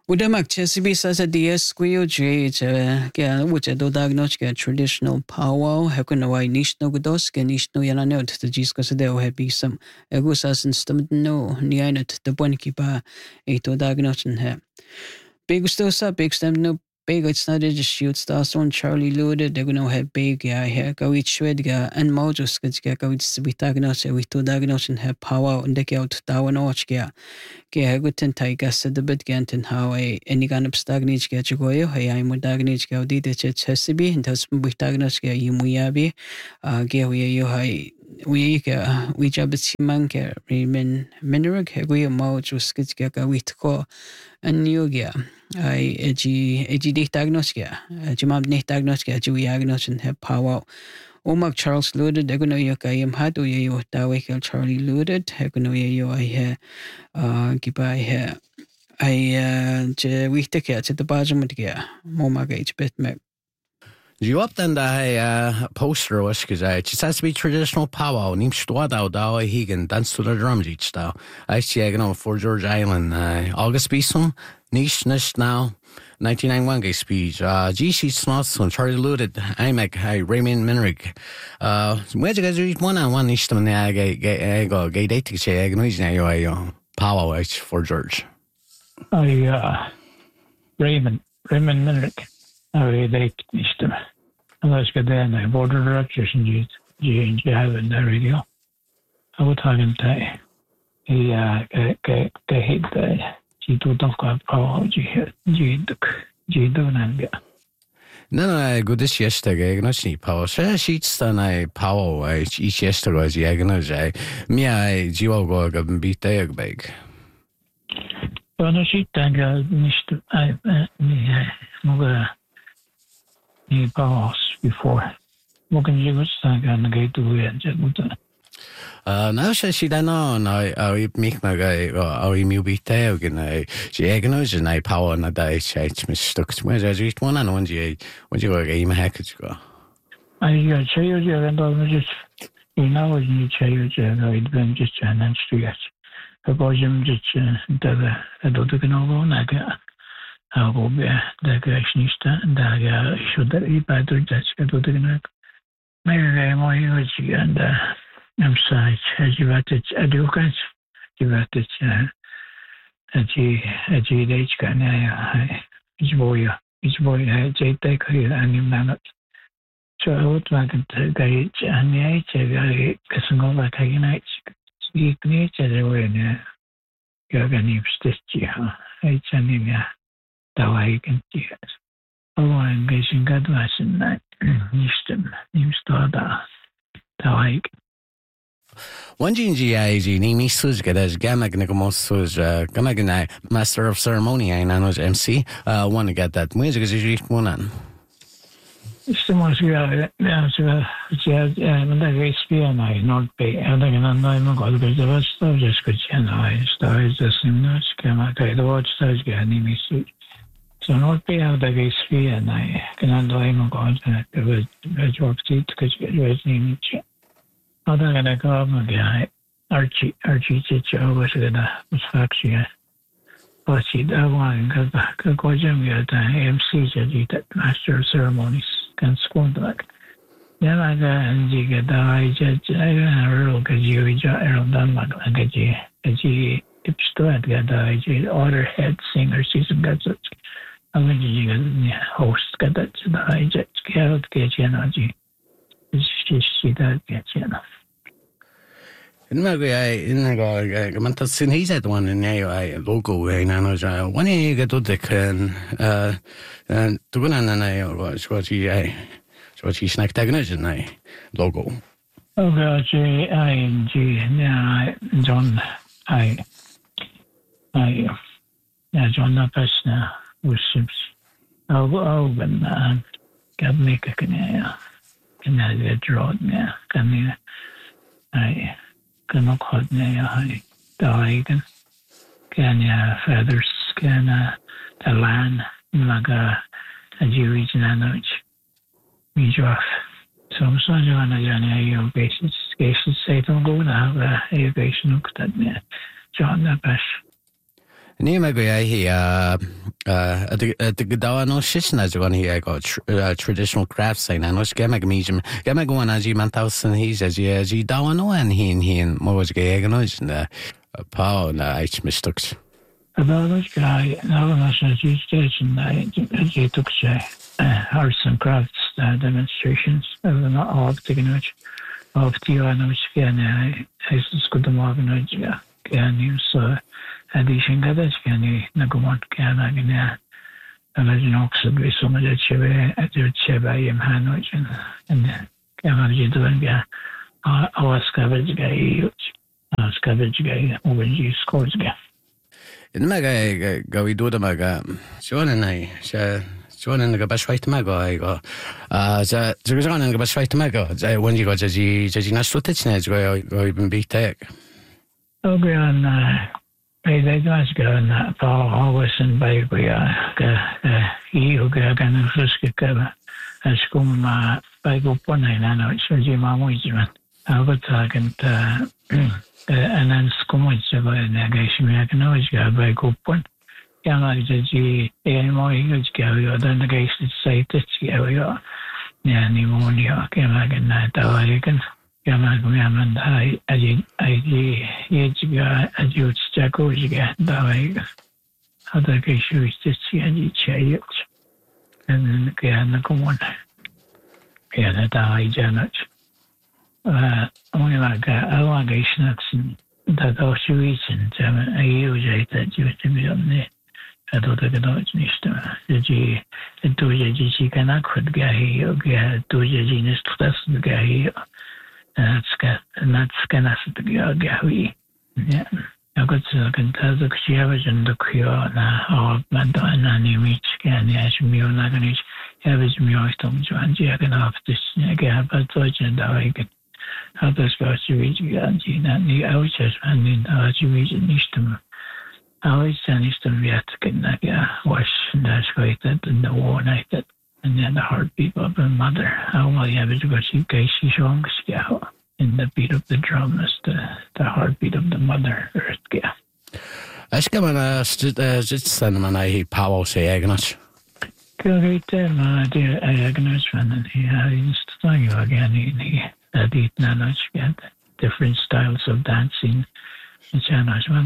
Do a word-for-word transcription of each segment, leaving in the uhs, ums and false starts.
Udamak chesibi sasa dies kuyo je ke uche do dagnoch ke traditional powwow hekuna wai nishno gudos ke nishno yananot the jiska se deo hebisam ego sasen stum no ni ainot the bonki ba eto dagnochen he. Big stosa big stem no big it's not just shoot stars on Charlie Lude de no he big ya he go it shwedga and mojus ke go it sibitagnos e to dagnochen he powwow and de out dawanoch ke ke hegutin taiga se de bit gantin how a any gan abstagnich ke chugoyo he ai mudagnich ke odi de chesibi ntas bitagnich ke yimuyabi ge we yo hai we ke we jabit man ke remen mineral ke we mojus ke ke wit ko an yoga ai egi egi diagnosis ke jimam diagnosis ke ju diagnosis he power Omak Charles Luded, Egono Yakayam Hadu Yo Dawakel Charlie Luded, Egono Yo I hear uh Gibai here. I uh je wichtig at the bottom of the gear. Moma gauge bit me. You up then the poster was because it just has to be traditional powwow. Nim stwada dawa higan dance to the drums each style. I see I know for George Island August Bisum, Nish Nish now. nineteen ninety-one gay speech. Uh, G C Snots on Charlie Luded, Imek, Hi Raymond Minrick. Uh, where'd you guys reach one on one East on the gay gay gay dating say, I know he's now power for George. I, uh, Raymond, Raymond Minrick. I date East. And let's get there now. Border directors and G, G, and G have in the radio. I would talk him to he, uh, get, get hit the. G two don't got power. G G G don't have. No, no, good this yesterday. No, she power. So she's done a power. Each yesterday was the agony. Me, I G will go and beat the egg bag. Well, no, she done got missed. I me, more me powers before. What can you say? Can get to it? Uh, now she she don't know. Now I make my guy. I me be there again. She agonies and I power and I die. She me stuck to me. I just one and one. She when you go game hackage go. I got change and I just you know you change and I been just and street. I got him just the I don't know go. I got I go be the creationista and I should that be better. That's I don't know. Maybe more you and. I'm sorry, as you got it, I do guys, you got it, a G, a G H can I, it's boy, it's boy, I take here and you man it. So I would like to get and the H, I guess I'm going to take an H, speak nature everywhere near you're going to stitch you, H and in ya, though I can see it. Oh, I'm guessing God was in that, Easton, you start out, though I can. One G G I G Nimi Suzga as Gamak Nicomosus Gamagana Master of Ceremony I know M C uh want to get that music is usually one on. Stimuls yeah so the spear I not pay and then I'm going to the rest of just good and I started the similar schema the watch starts getting me suit. So not pay out the spear and I can I'm going to the job seat because it's in each. Other than a government guy, Archie, Archie, teacher was going to factory. But she that one got go Jim at the M C that master of ceremonies can squad like. Then I got and you get the I judge I don't know because you around Denmark and get you as you stood get the I J order head singer season got such. I mean you get host got that the I J get out get you energy. She that gets you enough. In my way, in the go, man, that's in his head one in a logo, and I know one you get to the can, uh, and to go on and I was what he, I, what he snack technician, I logo. Oh, God, J, I, G, yeah, John, I, I, yeah, John, the person was ships. Oh, oh, when, uh, got make a canal. Can I get drawn there? Can I cannot cut there? I die again. Can ya feathers? Can the land like a Jewish language? We drop. So I'm sorry, I'm not your basis. Cases say don't go now. A base looked at me. John the best. Near my guy here, Uh, the Gadawa no Shishin as one here got traditional crafts saying, I know she get medium, get my going as you man thousand he's as you as you down no and he and he and more was gay and the power and H mistook. About this guy, now national station, I took arts and crafts demonstrations of not all of the knowledge of the knowledge again. I just got the more knowledge again. So addition got this can Nagumont can again. And I know so be so much Chebe at your Cheba in Hanoi and Camargi doing our scavenge guy, scavenge guy, over G scores again. In my guy go we do the maga. Sean and I, Sean and the best right to my go. I go. Uh, the the on and the best right to my go. When you go to the the national touch, go go even big tech. Okay, and uh, they they just go and that Paul always and baby. Uh, he who go again and first go. As come uh, by go one night and I so you mama is man. I got talking to. En dan kom ik zo bij de geest merken nou is ga bij kopen. Ja maar dat je een mooi iets ga dan de geest het zei dat je ja ja niet mooi ja kan maar gaan daar ik ja maar kom ja maar hij hij hij je je als je het sterk ook je gaat daar ik had ik je is het je die je en ja dan kom on ja dat hij janat Uh, only like I want to get that all she reads and I use that you to be on the I don't think it's Mister The two G cannot could get here, get two genius to test the guy here. That's got that's gonna get we. Yeah. I got to tell the Chiavage and the Kyo now, or Mandan and you meet can as me on Aganish, average me or Tom Joan Jagan off this again, but and I can. Others go to reach Ganji, and the outside and in the region Eastern. Always an Eastern Vietnam, wash and that's great in the war night, and then the heartbeat of the mother. How will you have it go see Casey Shong Scow in the beat of the drum as the, the heartbeat of the mother earth? Yeah. I ska man just send man I power say Agnes. Great, my dear Agnes, and he has to you again in here. That it knowledge get different styles of dancing. It's a nice one.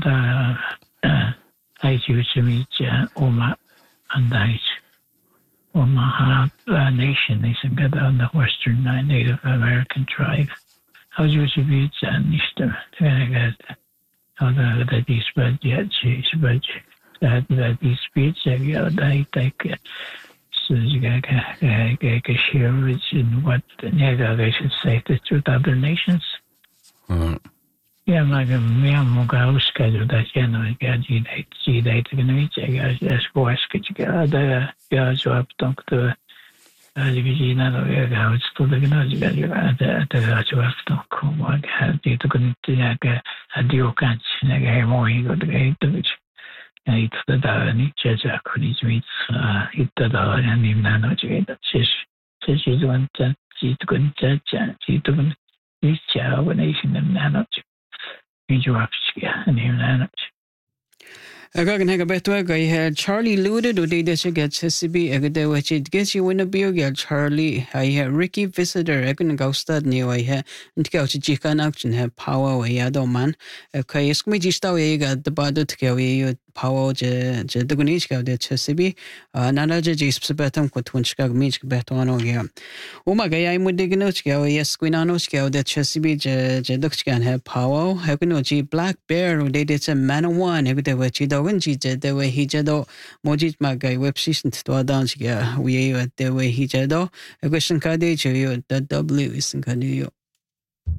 I choose to meet Oma and I Omaha Nation is on the Western Native American tribe. How you to meet Nister? How the these bad yet she's bad that that these speech I take it. So you got to share with in what they should say to two other nations. Mm. Yeah, like a mere go schedule that you know, get you date, see date, and reach. I guess go ask it. You got the guys up to as you know, how it's to the gnose. You got the guys who have to come. I had to go to a deal catch and I got more ego to get to which. It's the Dani Jaja Kurizwitz, it the Dani and in Nanoji that says, says she's one that she's going to judge, she's going to reach out when she's in Nanoji. Mijwapskia and in Nanoji. Again, I got I had Charlie Looted, or did she get Chesapeake? I got what it gets you in a beer, get Charlie. I had Ricky Visitor, I couldn't go stud new. I had and go to Chicken Action, have power away, I don't man. Okay, it's me just away, got the body to go you. Power je je dogonichka de Chesapeake. Nana je jisp betam ko tunchka mich betano gya. Uma ga yai mudde gnochka yes quinanochka de Chesapeake je je dokchkan have power. Hakunochi Black Bear de de man one egu de wachi dogan ji je de we hi je do mojit ma ga web season to dance gya we de we hi je do. Question ka de je yo the W is in ka new